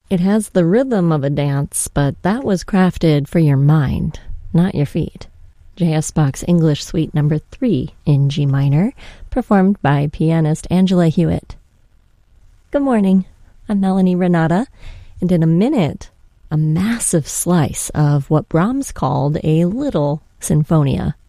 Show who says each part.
Speaker 1: It has the rhythm of a dance, but that was crafted for your mind, not your feet. J.S. Bach's English Suite No. 3 in G minor, performed by pianist Angela Hewitt. Good morning, I'm Melanie Renata, and in a minute, a massive slice of what Brahms called a little sinfonia.